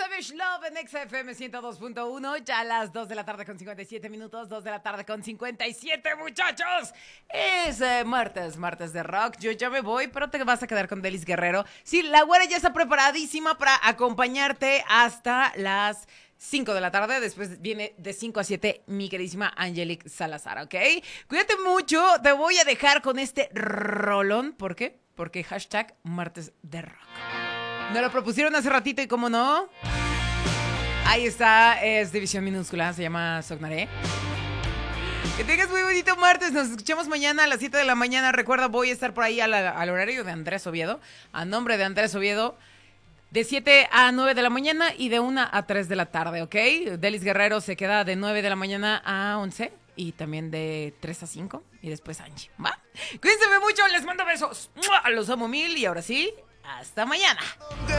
Savage Love en XFM 102.1, ya a las 2 de la tarde con 57 minutos, 2 de la tarde con 57, muchachos. Es martes de rock. Yo ya me voy, pero te vas a quedar con Delis Guerrero. Sí, la güera ya está preparadísima para acompañarte hasta las 5 de la tarde. Después viene de 5 a 7 mi queridísima Angelique Salazar, ¿ok? Cuídate mucho, te voy a dejar con este rolón. ¿Por qué? Porque hashtag martes de rock. Me lo propusieron hace ratito y cómo no. Ahí está, es división minúscula, se llama Sognaré. Que tengas muy bonito martes, nos escuchamos mañana a las 7 de la mañana. Recuerda, voy a estar por ahí al horario de Andrés Oviedo, a nombre de Andrés Oviedo, de 7 a 9 de la mañana y de 1 a 3 de la tarde, ¿ok? Delis Guerrero se queda de 9 de la mañana a 11 y también de 3 a 5 y después Angie, ¿va? Cuídense mucho, les mando besos. ¡Mua! Los amo mil y ahora sí, hasta mañana.